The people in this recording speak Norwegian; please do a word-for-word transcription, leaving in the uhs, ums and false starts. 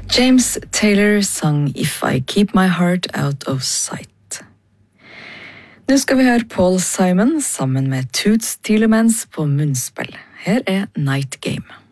James Taylor sang If I Keep My Heart Out of Sight. Nå skal vi høre Paul Simon sammen med Toots Thielemans på munnspill. Her er Night Game.